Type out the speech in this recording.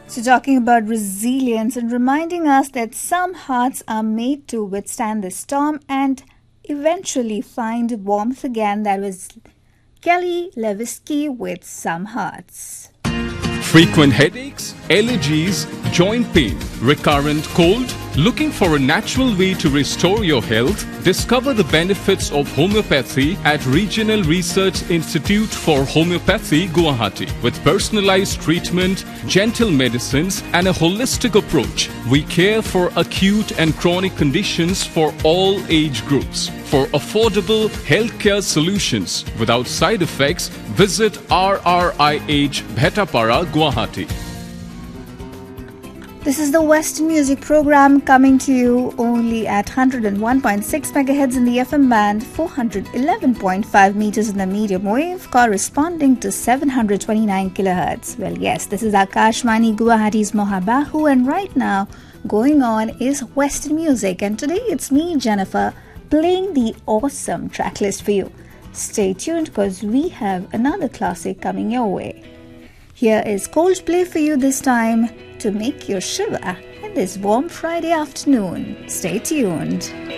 So, talking about resilience and reminding us that some hearts are made to withstand the storm and eventually find warmth again. That was Kelly Levinsky with Some Hearts. Frequent headaches, allergies, joint pain, recurrent cold? Looking for a natural way to restore your health? Discover the benefits of homeopathy at Regional Research Institute for Homeopathy, Guwahati. With personalized treatment, gentle medicines, and a holistic approach, we care for acute and chronic conditions for all age groups. For affordable healthcare solutions without side effects, visit RRIH Bhetapara, Guwahati. This is the Western Music Program coming to you only at 101.6 MHz in the FM band, 411.5 meters in the medium wave, corresponding to 729 kHz. Well, yes, this is Akashvani Guwahati's Mohabahu, and right now going on is Western music, and today it's me, Jennifer, playing the awesome track list for you. Stay tuned because we have another classic coming your way. Here is Coldplay for you this time to make you shiver in this warm Friday afternoon. Stay tuned.